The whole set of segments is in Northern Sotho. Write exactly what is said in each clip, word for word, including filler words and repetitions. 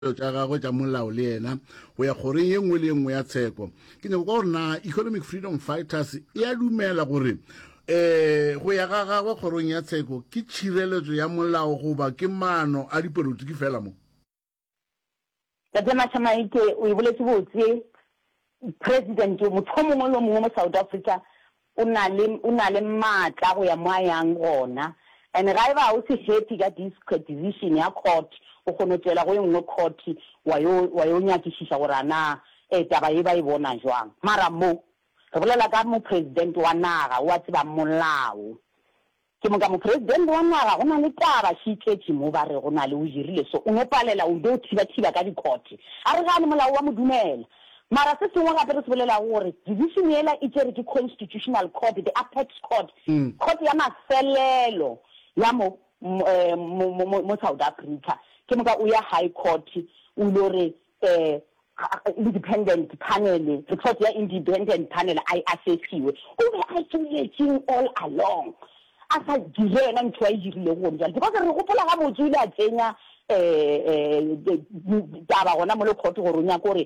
tša gagwe tša molao le yena go ya gore ye nngwe le nngwe ya tsheko ke ne go ka gore na Economic Freedom Fighters e a dumela gore eh go ya ga gagwe kgorong ya tsheko ke tshireletso ya molao goba ke maano a dipolotiki fela mo Tata Mashamaike o e boletse botse president motho mongwe le mongwe mo South Africa o na le o na le matla go ya moayang gona and ga e ba o se happy ka this decision ya court o khonotela go engwe court wa yo wa yo nyakishisha gore ana e taba e ba e bona jwang mara mo re bolela ka mo president wa naga wa tseba molao ke mo ka mo president wa naga o na le taba shitletši mo ba re go na le o jirile so o nepalela o do thiba thiba ka di court a re ga le molao wa modumela mara se sengwe gape re se bolela gore division ela e tsere ke constitutional court the apex court mm. court ya mafelelo ya mo mo South Africa ke mo ka o ya high court o lore eh independent panel report ya independent panel I assessiwe o be accumulating all along asa direna ntwa e dirile go ntsha because re gopola ga botsile a tsenya eh taba gona mo le court go ronya gore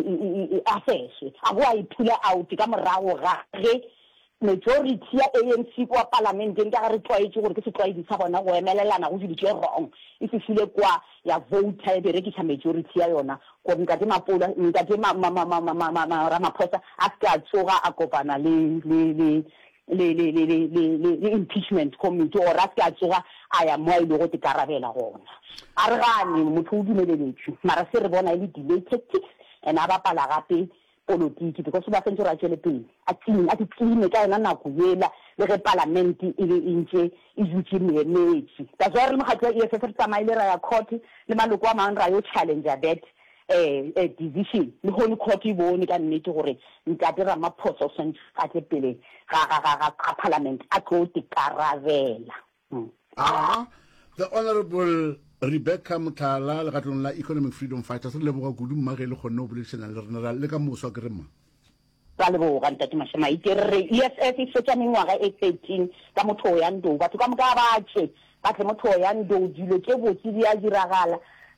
assess a go a iphula out ka morago ga ge majority ya A N C kwa parliament nka ga re twaetse gore ke se twaedi sa bona go emelelana go dile wrong e se file kwa ya vote e berekisa majority ya yona go nka di mapola nka di ma ma ma ma ma Ramaphosa a ska tsoga a kopana le le le le le le le impeachment committee or a ska tsoga a ya mo ile go tikarabela gona a re gane motho o dumeleletse mara se re bona ile delay tactics and aba pala gape politiki because ba sentse ra tshele pele a tsine a tsine ka ena nako yela le ge parliament e le intse e jutse meemetsi ka tswa re mogatwa e se fetsa maile ra ya court le maloko a mang ra yo challenge that eh eh decision le hone court e bone ka nnete gore ntate Ramaphosa sentse a tle pele ga ga ga ga parliament a go tikarabela ah the honorable Rebecca Mutala le gatlong la Economic Freedom Fighters le boga kudu mmage le gone o boletsana le rena le ka moso ka rema ba le boga ntate Mashamaike re E S F e fetsa mengwaga e thirteen ka motho ya ndo batho ka moka ba tse ba tle motho ya ndo dilo ke botsi dia diragala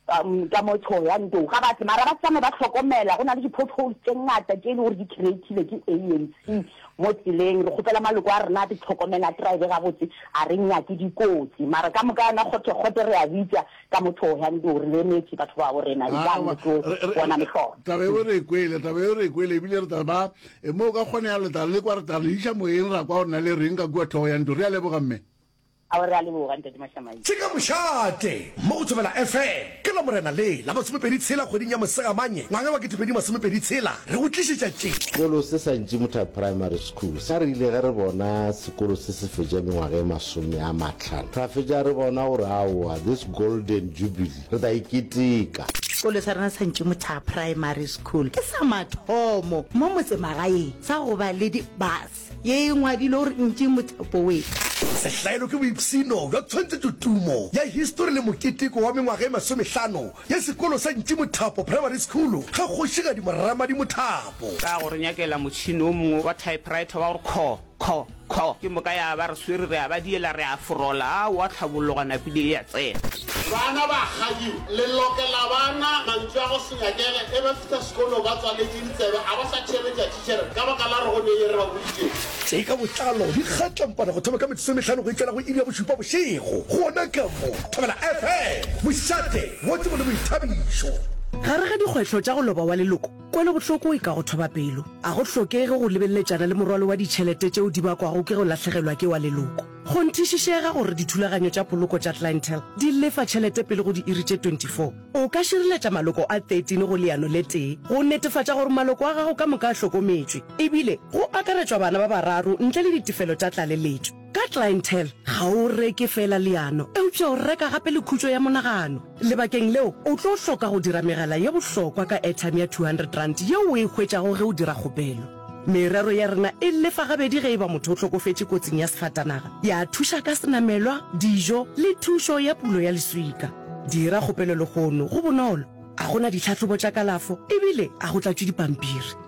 ka motho ya ndo ga ba tsama ra ba tsama ba tlhokomela go na le di-potholes tse ngata tse le gore di creative ke A N C mo tseleng re gopela maloko a rena di tlhokomela drive ga botse a re nya ke dikotsi mara ka moka na gote gote re a bitsa ka motho ya ndo re le metsi batho ba borena di ka motho bona mekgo tabe o re kwele tabe o re kwele bile re taba e mo ka gone ya le tla le kwa re tla le isha mo eng ra kwa ona le reng ka kwa tho ya ndo re a le boga mme awara le boga ntate Mashamaike tsika moshate mo go tswela F M ke la morena le la masomepedi tshela kgweding ya mosegamanye ngwaga wa ketepedi masomepedi tshela re go tlišitša tše sekolo se sa Ntšimutha Primary School sa re ile ge re bona sekolo se se fetša mengwaga e masome a matlhano ra fetša re bona gore aowa this golden jubilee re ta iketeka sekolo sa rena sa Ntšimutha Primary School ke sa mathomo mo motsemagaeng sa go ba le dibus ye ngwadile gore Ntšimutha powe sehlaelo ke boipsino bja tshwantse tutumo ya history le moketeko wa mengwaga e masomehlano ya sekolo sa Ntšimutha Primary School ga kgošega dimorama di mothapo ka gore nyakela motšhini o mongwe wa typewriter wa gore kho kho kho ke moka ya ba re swere re a ba diela re a forola a wa tlhabologana pele ya tsena bana ba gadi le lokela bana mantšu a go senyakele e ba feta sekolo ba tswaletse ditsebe a ba sa tšheletša tšitšhere ka baka la re go ne ye re ba boditšeng tse ka botlalo di kgatlampana go thoma ka metsomehlano go ikela go iri ya bošupa bošego gona ka mo thobela F M mošate wo tsebo le boithabišo gare ga dikgwetlho tša go loba wa leloko kwele bohloko e ka go thoba pelo a go hlokege go lebeletšana le morwalo wa ditšhelete tšeo di bakwago ke go lahlegelwa ke wa leloko go nthišišega gore dithulaganyo tša poloko tša clientele di lefa tšhelete pele go di iri tše twenty-four o ka širiletša maloko a thirteen go leano le tee go netefatša gore maloko a gago ka moka a hlokometšwe ebile go akaretšwa bana ba bararo ntle le ditefelo tša tlaleletšo ka clientele ga o reke fela leano eupša o reka gape le khutšo ya monagano lebakeng leo o tlo hloka go dira megala ye bohlokwa ka airtime ya two hundred rand yeo o e hwetšago ge o dira kgopelo merero ya rena e lefa gabedi ge e ba motho o hlokofetše kotsing ya sefatanaga ya thuša ka senamelwa dijo le thušo ya pulo ya leswika dira kgopelo le kgono go bonolo a gona ditlhatlhobo tša kalafo ebile a go tlatšwe dipampiri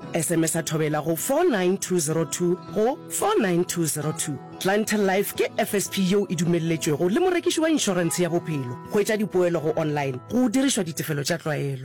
S M S a thobela go four nine two zero two go four nine two zero two. Clientele Life ke F S P yo e dumelletšwego le morekiši wa inšorense ya bophelo. Go etša dipoelo go online go dirišwa ditefelo tša tlwaelo.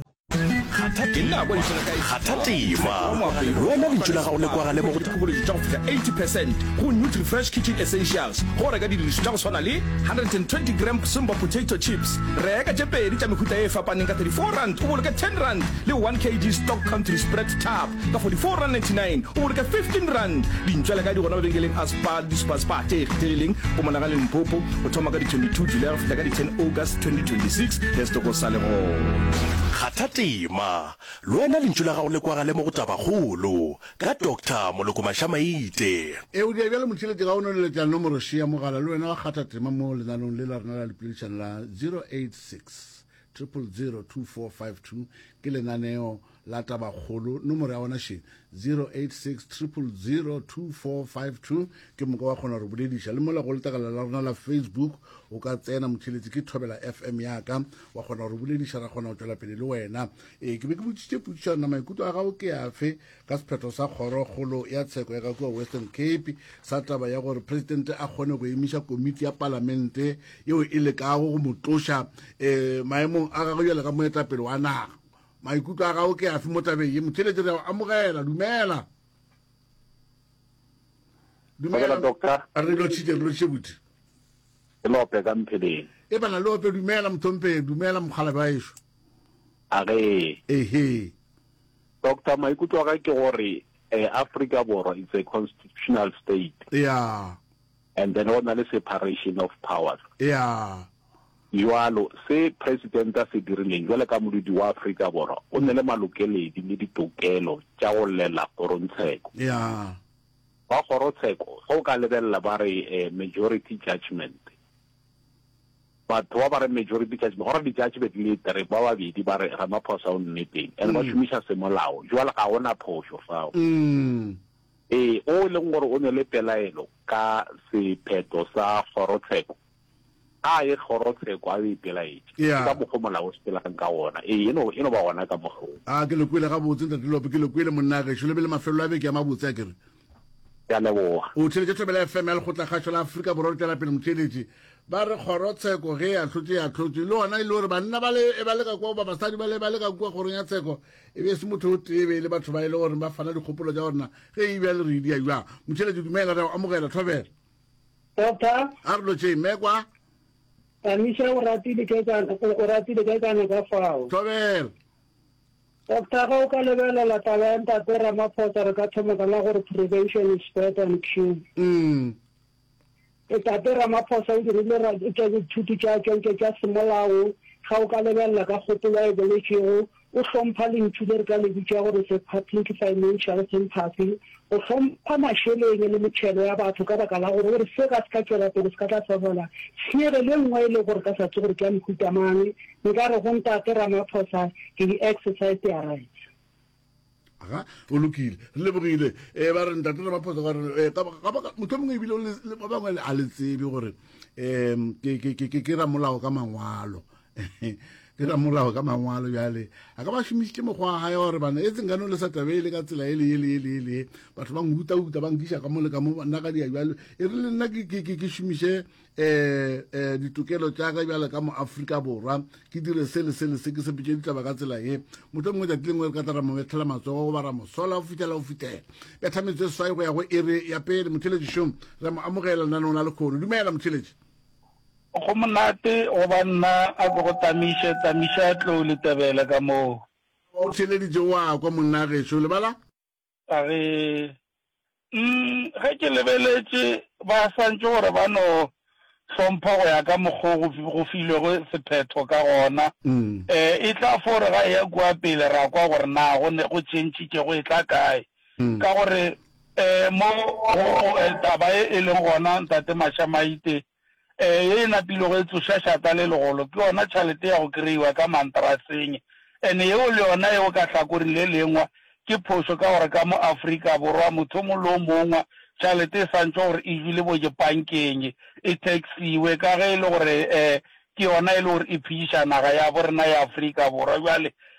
kgathatima wena lentšu la gago le kwagale mo go dikgopoledi tša go fihla eighty percent go Nutrifresh Kitchen Essentials go reka didirišo tša go swana le one hundred twenty gram Simba potato chips reka tše pedi tša mehuta e fapaneng ka thirty-four rand o boloka ten rand le one kilogram stock country spread tab ka forty-four rand ninety-nine o boloka fifteen rand dintšwele ka di gona mabenkeleng a spa dispaspa tše kgethegileng go monaka le Limpopo go thoma ka di twenty-two July go fihla ka di ten August twenty twenty-six le stoko sa le go kgathatima lwena lentšu la gago le kwagale mo go tabagolo ka Doctor Moloko Mashamaite e o dia bjale motšhelete ga o no le letša nomoro šia mogala le wena wa kgathatima mo lenanong le la rena la lepedišano la zero eight six triple zero two four five two ke lenaneo la tabagolo nomoro ya bona še zero eight six triple zero two four five two ke moka wa kgona gore bolediša le mola go letakala la rona la Facebook o ka tsena motšheletse ke thobela F M yaka wa kgona gore bolediša ra kgona go tšwela pele le wena e ke be ke botsitše potšišana maikutlo a gago ke afe ka sephetho sa kgorokgolo ya tsheko ya ka kua Western Cape sa taba ya gore presidente a kgone go emiša komiti ya palamente yeo e lekago go motloša um maemong a gago bjale ka moetapele wa naga maikutlo a gago ke afe mo tabeng ye motšheletse re amogela dumela dumela doctor a re lo tšhitše re lo tšhe botse e lope ka mpheleng e bana lope dumela mthompe dumela mokgalabi wa ešo a ge ehe doctor maikutlo a ka ke gore eh, Africa Borwa is a constitutional state yeah and then on a separation of powers yeah jwalo se president a se dirileng jwale ka modudi wa Africa Borwa o ne le malokeledi le ditokelo tša go lela kgorotsheko yeah ba kgorotsheko go ka lebella ba re majority judgment batho ba ba re majority judgment gore di-judgment le tere ba babedi ba re Ramaphosa o nne teng and ba šomiša semolao jwale ga gona phošo fao ee o leng gore o ne le pelaelo ka sephetho sa kgorotsheko a e kgorotsheko a e pelaetše ka mokgwa molao o sepelang ka ona ee eno ba gona ka mokgwa a ke lekwele ga botse ntate lope ke lekwele monnageso lebe le mafelo a beke ya mabotse a kere ya leboga o tšheletse thobela F M ya lekgotlakgašo la Afrika Borwa tšwela pele motšheletše ba re kgorotsheko ge ya tlhotse ya tlhotse le ona e le gore banna ba leka kua ba basadi ba leka kua kgorong ya tsheko e be se motho o tebe le batho ba e le gore ba fana dikgopolo tša gorena ge e bja le re dia jang motšheletše dumela re amogela thobela doctor a re lo tšei mmekwa Tamisha o ratile ke ka o ratile ke ka ne ka fao thobela doctor ga o ka lebelela taba ya ntate Ramaphosa re ka thoma ka la gore prevention is better than cure mm e tate Ramaphosa o dirile ra tša dithuto tša tšonke tša semolao ga o ka lebelela ka kgopolo e beletšego o hlompha lentšu le re ka le bitša gore se public financial sympathy o hlompha mašeleng le metšhelo ya batho ka baka la gore gore se ka se ka tšwela pele se ka tla sobola senyege le nngwe e le gore ka sa tse gore ke a mekhutamang nka re go ntate Ramaphosa ke di-exercise ya right aga o lokile re lebogile um ba re ntate Ramaphosa gore motho mongwe ebile ba bangwe a le tsebe gore um ke ramolao ka mangwalo ke ramolao ka mangwalo bjale a ka ba šomišitše mokgwa gae gore bana e tsengkano le sa tabele ka tsela ele ele ele ele batho ba ngutauta ba nkiša ka mole ka mo nna ka dia bjale e re le nna ke šomiše um ditokelo tša ka bjale ka mo Afrika Borwa ke dire se le se le se ke sepetše ditaba ka tsela ye motho mongwe tatilengwe re ka tara mo bethela matsogo go bara mosola o fitlhela o fitlhela bethametse seswai go ya go ere ya pele motheletšešong re mo amogela lenanong la lekgono dumela motheletše go monate go ba nna a go go tamishe tamisha a tlo le tebele ka moo o theleditše wa kwa monnageso lebala a ge mm ge ke lebeletše ba santse gore ba no hlompha go ya ka mokgwa go filwe go sephetho ka gona eh e tla fore ga ya kwa pele ra kwa gore na go ne go tšentšitše go e tla kae ka gore eh mo taba e leng gona ntate Mashamaite eh ye na pilo go tsoša shata le legolo ke ona tšhelete ya go kreiwa ka mantraseng ene yeo le yona yeo ka hlakoreng le lengwa ke phoso ka gore ka mo Afrika Borwa motho mo lo mongwe tšhelete e santse gore e jile bo ke bankeng e taxiwe ka ge e le gore eh ke yona e le gore e phiša naga ya borena ya Afrika Borwa jwale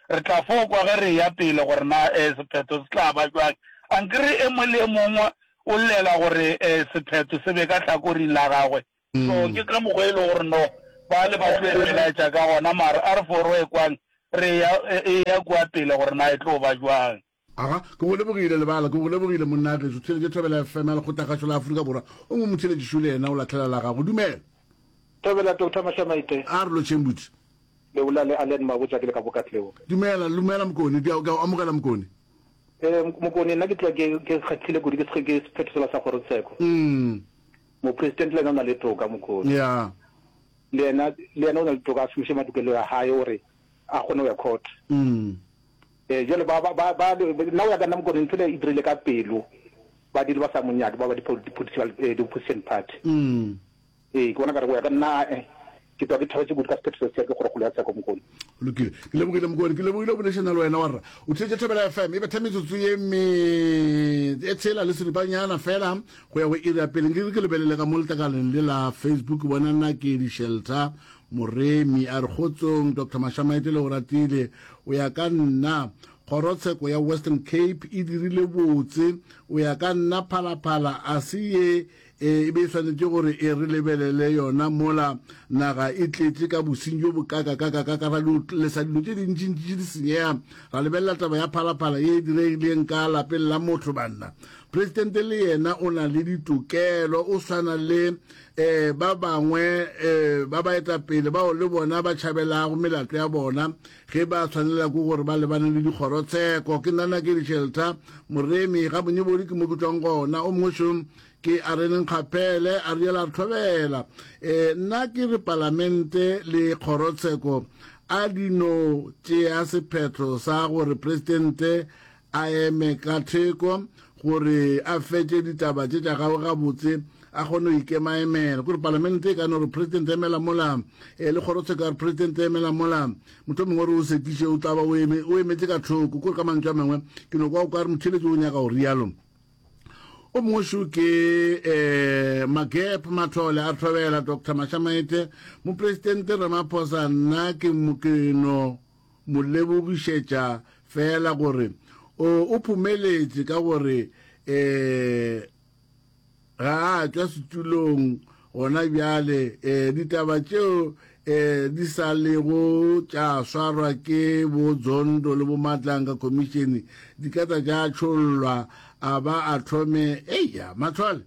re tla fokwa ge re ya pele gore na um sephetho se tla ba jwang ankere e mo le mongwe o llela gore um sephetho se be ka tlhakoring la gagwe so ke ka mokgwa e le gore no ba le ba tlo elaetša ka gona mare a re foro e kwang re ya kua pele gore na e tlo ba jwang aga ke go lebogile lebala ke go lebogile monna geso theletše thobela F M ya lekgotlagašo la Aforika Borwa o mo motheletšišo le ena o latlhela la gago dumela Thobela Doctor Mashamaite a re lo tšhembuti le ola le Allen Mabotsa ke le ka bokatleo dumela dumela mokone di ga amogela mokone eh mokone nna ke tla ke ke khathile go di ke ke sephetho sa gore tseko mm mo president le nna le toka mokone ya le ena le ena o na le toka a shumishe matukelo ya hae hore a gone ya court mm eh jole ba ba ba na ya kana mokone ntse le idrile ka pelo ba di ba sa monyadi ba ba di political opposition party mm eh ke bona ka re go ya ka nna eh ke twa ke thabetse go ka sephetho se ke gore go le tsa go mokone lokile ke lebogile mokone ke lebogile o national wena wa rra o thetse Thobela F M e be thametsotso ye me e tshela le seripanyana fela go ya go ira pele ke ke lebelele ka mo letakaleng le la Facebook bona nna ke di shelter moremi a re gotsong Doctor Mashamaite le go ratile o ya ka nna kgorotsheko ya Western Cape e dirile botse o ya ka nna phalaphala a se ye e be tshwanetse gore e re lebelele yona mola naga e tletse ka bosenyi jo bokaka ka ka ka ka le sa dilo tse dintsi ntsi di senyega ra lebelela taba ya phalaphala e diregileng ka lapeng la motho banna presidente le yena o na le ditokelo o tshwana le um ba bangwe um ba baetapele bao le bona ba tšhabelago melato ya bona ge ba tshwanela ke gore ba lebane le dikgorotsheko ke nana ke di-shelter moremi ga bonye bodi ke mo ke tswang gona o mongwe šong ke a reneng kgapele a riela re thobela um nna ke re palamente le kgorotsheko a dino tšea sephetho sa gore presidente a eme ka theko gore a fetse ditaba tše tša gagwe gabotse a kgone go ikemaemela kore palamente e ka no gore president emela mola um le kgorotsheko ya re president emela mola motho mongwe gore o sekiše o tlaba o emetse ka thoko kore ka mantso a mangwe ke no kwa o ka re motheletši o nyaka go rialo o mongwe šo ke um Magep Mathole a thobela Doctor Mashamaite mopresidente Ramaphosa nna ke no mo lebogišetša fela gore o phumeletše ka gore um ga a tšwa setulong gona bjale um ditaba tšeo um di sa lego tša swarwa ke bo Zondo le bo Matlanga commission di ka tla tša tšhollwa a ba a thome eya Mathole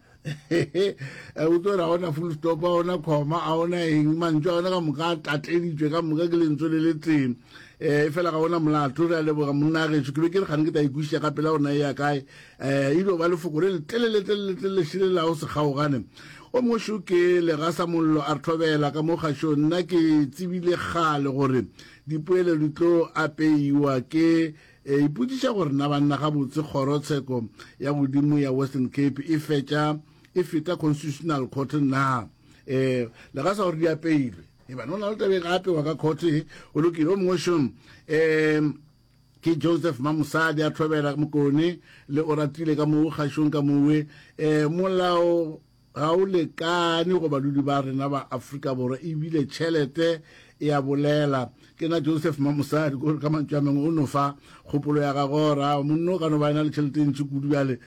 o tlo ra gona full stop a ona khoma a ona eng mantso a ona ka moka a tatleditšwe ka moka ke lentso le le teng um fela ga ona molato re a leboga monna geso ke be ke re gane ke ta ikuša ka pela gona e ya kae um e dio ba lefoko le leteleletelele šilelago se kgaogane o mongwe šo ke Legasa Mollo a re thobela ka mo kgašong nna ke tsebile kgale gore dipoelo di tlo apeiwa ke ipotšiša gore na banna gabotse kgorotsheko ya godimo ya Western Cape e fetša e feta constitutional court na um Legasa gore di apeilwe e bana o na le tabe gape wa ka court o lokile o mongwe šong um ke Joseph Mamusadi a thobela mokone le o ratile ka mo kgašong ka mowe um molao ga o lekane go badudi ba rena ba Afrika Borwa ebile tšhelete e a bolela ke na Joseph Mamusadi gore ka mantso a mengwe o no fa kgopolo ya gagora monno o ka no ba ena le tšhelete ntši kudu bjale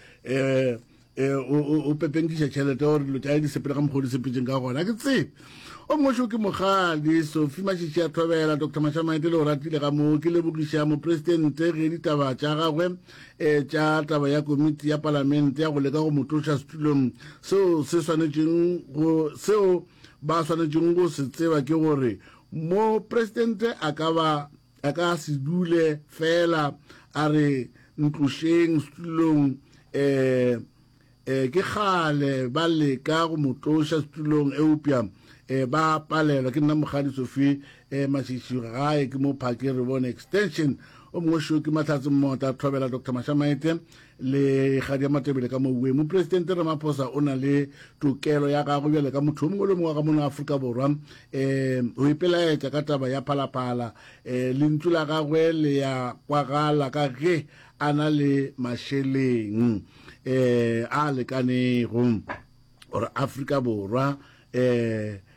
um o pepenkiša tšhelete gore dilo tša di sepele ka mokgwa di sepetseng ka gona ke tsebe o mongwe ke mogadi Sophie Mashiši a thobela Doctor Mashamaite le o ratile ka moo ke lebogiša mopresidente ge ditaba tša gagwe um tša taba ya komiti ya palamente ya go leka go motloša setulong seo se swanetšeng go seo ba swanetšeng go se tseba ke gore mo presidente a ka ba a ka se dule fela a re ntlošeng setulong um ke kgale ba leka go motloša setulong eupša um ba palelwa ke nna mogadi Sophie um Mashiši gae ke mo phake re bone extension o mongwe šo ke Mahlatse Mmota a thobela Doctor Mashamaite le Kgadi ya Matebele ka mouwe mopresidente Ramaphosa o na le tokelo ya gagwe bjale ka motho o mongwe le mongwe ka mona Afrika Borwa um go ipelaetša ka taba ya phalaphala um lentšu la gagwe le ya kwagala ka ge a na le mašeleng um a lekanego gore Afrika Borwa um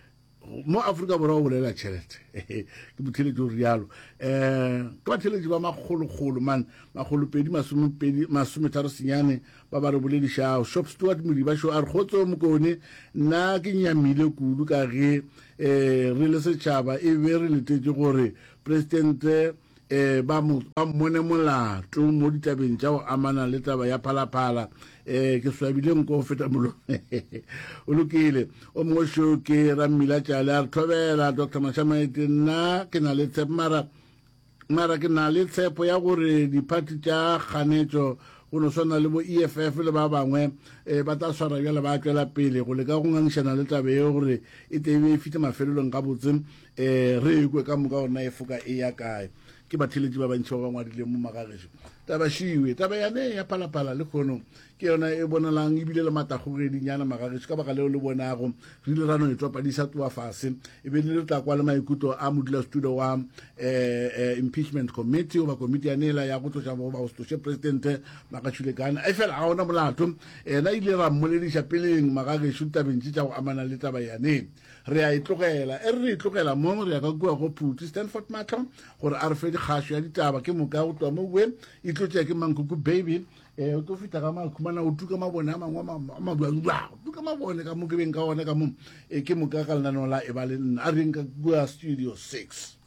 mo Afrika borwa o bolela tšhelete ke botheletši o rialo um ke batheletši ba magologolo man magolopedi masometharo senyane ba ba re boledišao shop stewart modiba sho a re kgotse mokone nna ke nyamile kudu ka ge um re le setšhaba e be re letetse gore presidente eh ba mo ba mone molato mo ditabeng tša go amana le taba ya phalaphala eh ke swabile nko feta molo o lokile o mo sho ke Ramila Tjale a re thobela Dr Mashamaite nna ke na le tshepo mara mara ke na le tshepo ya gore diparty tša kganetšo go no swana le bo E F F le ba bangwe eh ba tla swara bjale ba tšwela pele go le ka go ngangišana le tabe ye gore e tebe e fite mafelelong ka botse eh re ekwe ka moka gona e foka e ya kae ke batheletši ba bantšhi ba ba ngwadileng mo magageso taba šiwe taba yane ya phalaphala le kgono ke yona e bonalang ebile le matagogedinyana magageso ka baka leo le bonago re ile rano e tswapa di sa tloa fase e be le tla kwa le maikutlo a modulasetulo wa eh impeachment committee o ba committee ya nela ya go tlotša ba go stoshe presidente Makatšhulekane a fela ga ona molato ena ile ra mmolediša peleng magageso tabeng tša go amana le taba yane re a itlogela e re itlogela mo re ya ka kua go Phuti Stanford Matlo gore a re fe dikgašo ya ditaba ke moka go tloa mo bue e tlotša ke Mankuku baby eh o tlo fita ka makhumana o tuka mabone a mangwe a mabua tuka mabone ka mo ke beng ka one ka mo e ke moka ka lenaneo la e ba le nna a reng ka kua studio six.